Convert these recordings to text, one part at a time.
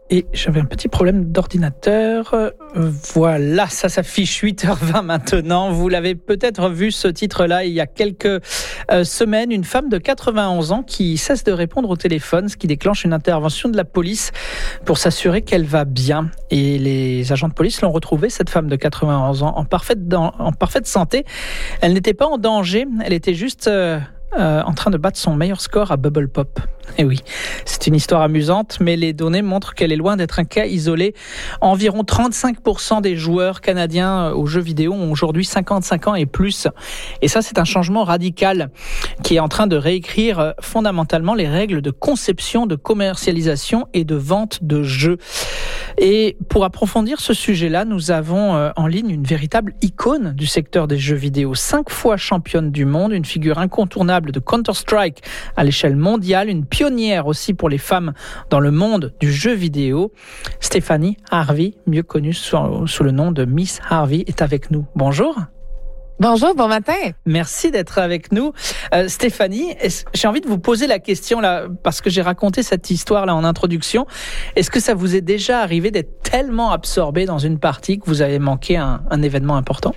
Et j'avais un petit problème d'ordinateur. Voilà, ça s'affiche 8h20 maintenant. Vous l'avez peut-être vu ce titre-là il y a quelques semaines. Une femme de 91 ans qui cesse de répondre au téléphone, ce qui déclenche une intervention de la police pour s'assurer qu'elle va bien. Et les agents de police l'ont retrouvée, cette femme de 91 ans, en parfaite santé. Elle n'était pas en danger, elle était juste en train de battre son meilleur score à Bubble Pop. Et oui, c'est une histoire amusante, mais les données montrent qu'elle est loin d'être un cas isolé. Environ 35% des joueurs canadiens aux jeux vidéo ont aujourd'hui 55 ans et plus. Et ça, c'est un changement radical qui est en train de réécrire fondamentalement les règles de conception, de commercialisation et de vente de jeux. Et pour approfondir ce sujet-là, nous avons en ligne une véritable icône du secteur des jeux vidéo. 5 fois championne du monde, une figure incontournable de Counter-Strike à l'échelle mondiale, une pionnière aussi pour les femmes dans le monde du jeu vidéo. Stéphanie Harvey, mieux connue sous le nom de Miss Harvey, est avec nous. Bonjour. Bonjour, bon matin. Merci d'être avec nous. Stéphanie, j'ai envie de vous poser la question là, parce que j'ai raconté cette histoire là en introduction. Est-ce que ça vous est déjà arrivé d'être tellement absorbé dans une partie que vous avez manqué un événement important?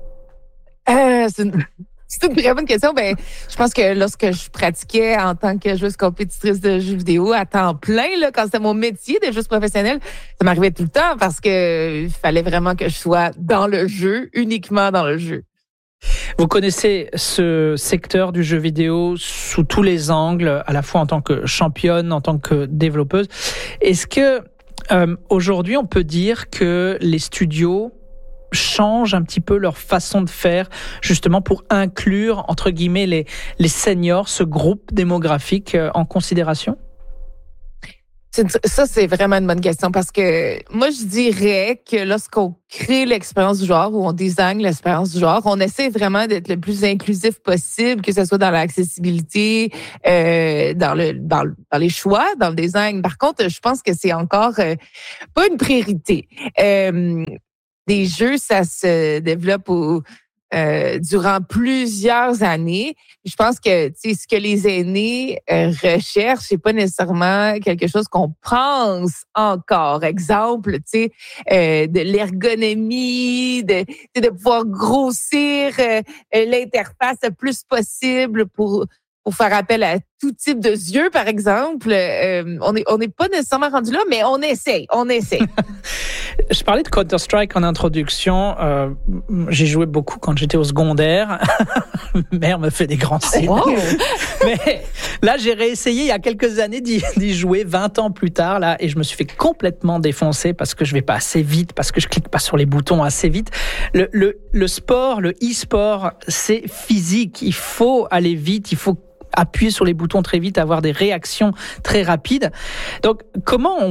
C'est une très bonne question. Je pense que lorsque je pratiquais en tant que joueuse compétitrice de jeux vidéo à temps plein, là, quand c'était mon métier de joueuse professionnelle, ça m'arrivait tout le temps parce que il fallait vraiment que je sois dans le jeu, uniquement dans le jeu. Vous connaissez ce secteur du jeu vidéo sous tous les angles, à la fois en tant que championne, en tant que développeuse. Est-ce que aujourd'hui, on peut dire que les studios changent un petit peu leur façon de faire, justement pour inclure, entre guillemets, les seniors, ce groupe démographique en considération? Ça, c'est vraiment une bonne question parce que moi, je dirais que lorsqu'on crée l'expérience du joueur ou on design l'expérience du joueur, on essaie vraiment d'être le plus inclusif possible, que ce soit dans l'accessibilité, dans les choix, dans le design. Par contre, je pense que c'est encore pas une priorité. Des jeux, ça se développe durant plusieurs années. Je pense que ce que les aînés recherchent, c'est pas nécessairement quelque chose qu'on pense encore. Exemple, de l'ergonomie, de pouvoir grossir l'interface le plus possible pour faire appel à tout type de yeux, par exemple. On n'est pas nécessairement rendu là, mais on essaie. Je parlais de Counter-Strike en introduction. J'ai joué beaucoup quand j'étais au secondaire. Mère me fait des grands signes. Wow. Mais là, j'ai réessayé il y a quelques années d'y jouer 20 ans plus tard, là, et je me suis fait complètement défoncer parce que je vais pas assez vite, parce que je clique pas sur les boutons assez vite. Le sport, le e-sport, c'est physique. Il faut aller vite, il faut appuyer sur les boutons très vite, avoir des réactions très rapides. Donc, comment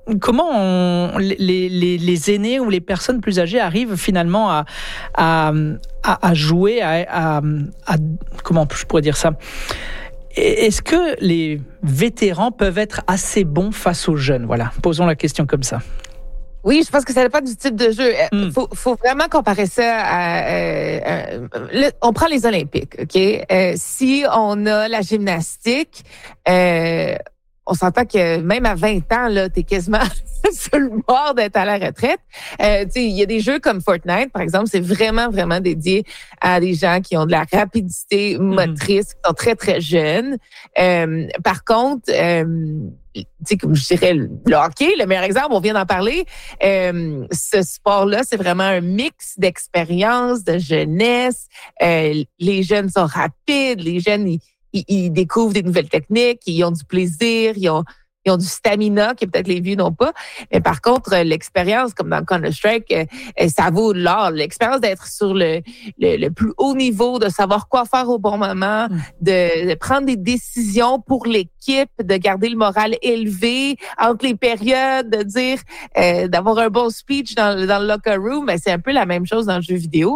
les aînés ou les personnes plus âgées arrivent finalement à jouer, comment je pourrais dire ça? Est-ce que les vétérans peuvent être assez bons face aux jeunes? Voilà, posons la question comme ça. Oui, je pense que ça dépend du type de jeu. Faut vraiment comparer ça on prend les Olympiques, OK? Si on a la gymnastique, on s'entend que même à 20 ans, là, t'es quasiment sur le bord d'être à la retraite. Il y a des jeux comme Fortnite, par exemple, c'est vraiment, vraiment dédié à des gens qui ont de la rapidité motrice, qui sont très, très jeunes. Par contre, comme je dirais, le hockey, le meilleur exemple, on vient d'en parler. Ce sport-là, c'est vraiment un mix d'expérience, de jeunesse. Les jeunes sont rapides, les jeunes, ils découvrent des nouvelles techniques, ils ont du plaisir, ils ont du stamina que peut-être les vieux n'ont pas. Mais par contre, l'expérience, comme dans Counter-Strike, ça vaut l'or. L'expérience d'être sur le plus haut niveau, de savoir quoi faire au bon moment, de prendre des décisions pour l'équipe, de garder le moral élevé entre les périodes, de dire, d'avoir un bon speech dans le locker room. Ben, c'est un peu la même chose dans le jeu vidéo.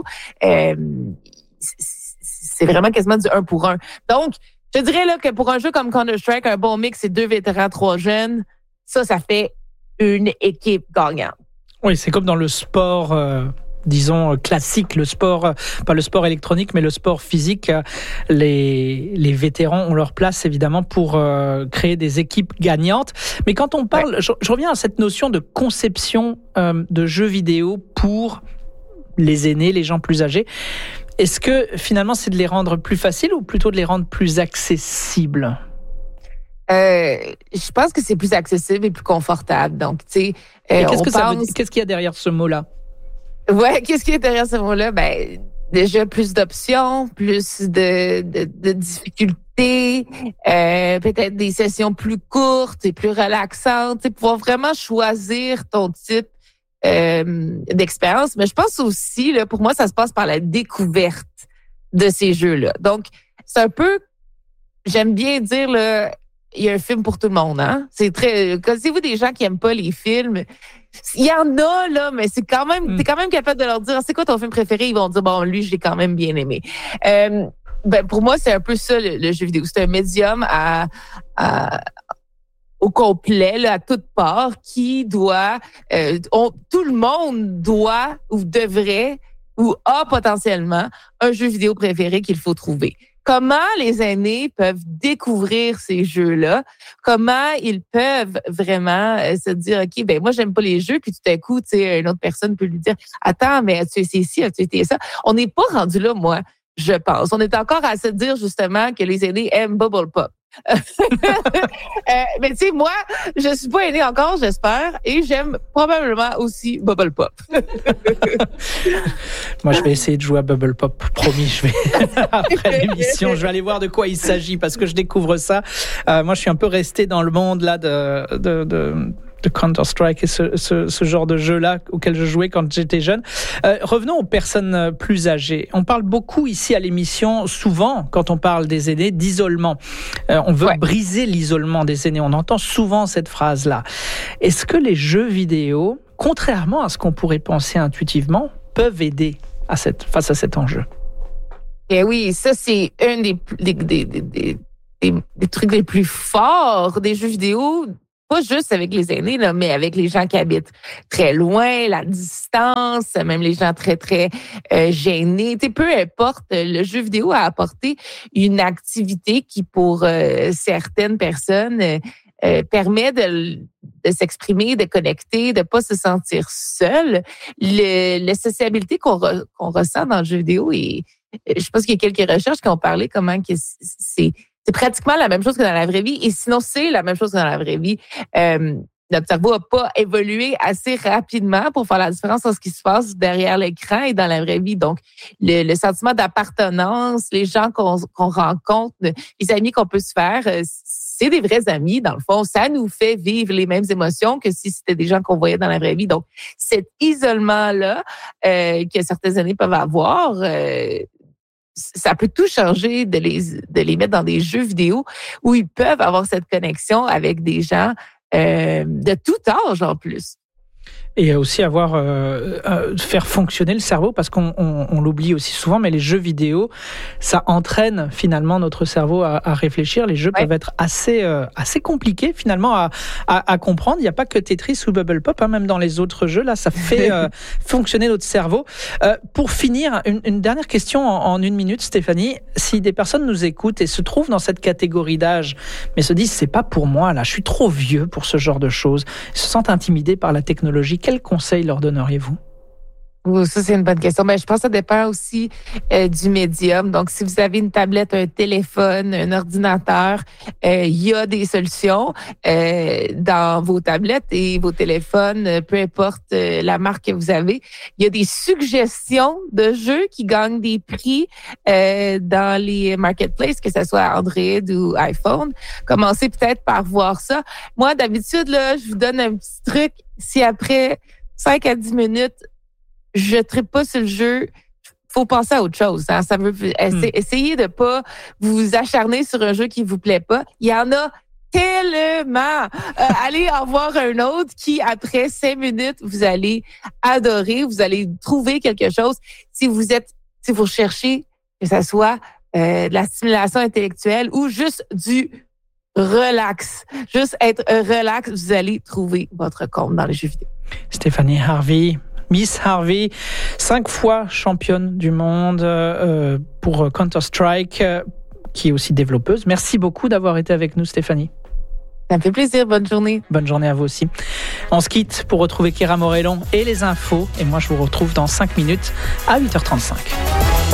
C'est vraiment quasiment du 1 pour 1. Donc, je dirais là que pour un jeu comme Counter-Strike, un bon mix, c'est 2 vétérans, 3 jeunes. Ça fait une équipe gagnante. Oui, c'est comme dans le sport disons, classique, le sport, pas le sport électronique, mais le sport physique. Les vétérans ont leur place, évidemment, pour créer des équipes gagnantes. Mais quand on parle, je reviens à cette notion de conception de jeux vidéo pour les aînés, les gens plus âgés. Est-ce que, finalement, c'est de les rendre plus faciles ou plutôt de les rendre plus accessibles? Je pense que c'est plus accessible et plus confortable. Donc, tu sais, qu'est-ce qu'il y a derrière ce mot-là? Ouais, qu'est-ce qu'il y a derrière ce mot-là? Ben, déjà plus d'options, plus de difficultés, peut-être des sessions plus courtes et plus relaxantes. Tu sais, pouvoir vraiment choisir ton type d'expérience. Mais je pense aussi, là, pour moi, ça se passe par la découverte de ces jeux-là. Donc, c'est un peu, j'aime bien dire, là, il y a un film pour tout le monde, hein. C'est très, connaissez-vous des gens qui aiment pas les films? Il y en a, là, mais c'est quand même, t'es quand même capable de leur dire, c'est quoi ton film préféré? Ils vont dire, bon, lui, je l'ai quand même bien aimé. Ben, pour moi, c'est un peu ça, le jeu vidéo. C'est un médium au complet, là, à toutes parts, qui doit, tout le monde doit ou devrait ou a potentiellement un jeu vidéo préféré qu'il faut trouver. Comment les aînés peuvent découvrir ces jeux-là? Comment ils peuvent vraiment se dire, OK, ben moi, j'aime pas les jeux, puis tout à coup, tu sais, une autre personne peut lui dire, attends, mais as-tu essayé ci, as-tu essayé ça? On n'est pas rendu là, moi, je pense. On est encore à se dire, justement, que les aînés aiment Bubble Pop. Mais tu sais, moi, je suis pas aînée encore, j'espère, et j'aime probablement aussi Bubble Pop. Moi, je vais essayer de jouer à Bubble Pop. Promis, je vais après l'émission, je vais aller voir de quoi il s'agit parce que je découvre ça. Moi, je suis un peu resté dans le monde là de Counter-Strike et ce genre de jeu-là auquel je jouais quand j'étais jeune. Revenons aux personnes plus âgées. On parle beaucoup ici à l'émission, souvent, quand on parle des aînés, d'isolement. On veut briser l'isolement des aînés. On entend souvent cette phrase-là. Est-ce que les jeux vidéo, contrairement à ce qu'on pourrait penser intuitivement, peuvent aider face à cet enjeu? Et oui, ça, c'est un des trucs les plus forts des jeux vidéo. Pas juste avec les aînés, là, mais avec les gens qui habitent très loin, la distance, même les gens très, très gênés. Tu sais, peu importe, le jeu vidéo a apporté une activité qui, pour certaines personnes, permet de s'exprimer, de connecter, de pas se sentir seul. La sociabilité qu'on ressent dans le jeu vidéo, et je pense qu'il y a quelques recherches qui ont parlé comment que c'est pratiquement la même chose que dans la vraie vie. Et sinon, c'est la même chose que dans la vraie vie. Notre cerveau n'a pas évolué assez rapidement pour faire la différence entre ce qui se passe derrière l'écran et dans la vraie vie. Donc, le sentiment d'appartenance, les gens qu'on rencontre, les amis qu'on peut se faire, c'est des vrais amis, dans le fond. Ça nous fait vivre les mêmes émotions que si c'était des gens qu'on voyait dans la vraie vie. Donc, cet isolement-là que certaines années peuvent avoir, ça peut tout changer de les mettre dans des jeux vidéo où ils peuvent avoir cette connexion avec des gens de tout âge en plus. Et aussi faire fonctionner le cerveau, parce qu'on l'oublie aussi souvent, mais les jeux vidéo, ça entraîne finalement notre cerveau à réfléchir. Les jeux peuvent être assez compliqués finalement à comprendre. Il n'y a pas que Tetris ou Bubble Pop, hein, même dans les autres jeux, là, ça fait fonctionner notre cerveau. Pour finir, une dernière question en 1 minute, Stéphanie. Si des personnes nous écoutent et se trouvent dans cette catégorie d'âge, mais se disent, c'est pas pour moi, là, je suis trop vieux pour ce genre de choses, se sentent intimidés par la technologie, quels conseils leur donneriez-vous? Ça, c'est une bonne question. Mais je pense que ça dépend aussi du médium. Donc, si vous avez une tablette, un téléphone, un ordinateur, il y a des solutions dans vos tablettes et vos téléphones, peu importe la marque que vous avez. Il y a des suggestions de jeux qui gagnent des prix dans les marketplaces, que ce soit Android ou iPhone. Commencez peut-être par voir ça. Moi, d'habitude, là, je vous donne un petit truc. Si après 5 à 10 minutes, je ne trippe pas sur le jeu, faut penser à autre chose. Hein. Ça veut essayez de pas vous acharner sur un jeu qui vous plaît pas. Il y en a tellement. Allez en voir un autre qui, après 5 minutes, vous allez adorer, vous allez trouver quelque chose. Si vous cherchez, que ça soit de la stimulation intellectuelle ou juste du relax, juste être relax, vous allez trouver votre compte dans les jeux vidéo. Stéphanie Harvey, Miss Harvey, 5 fois championne du monde pour Counter-Strike, qui est aussi développeuse. Merci beaucoup d'avoir été avec nous, Stéphanie. Ça me fait plaisir. Bonne journée. Bonne journée à vous aussi. On se quitte pour retrouver Kéra Morellon et les infos. Et moi, je vous retrouve dans 5 minutes à 8h35.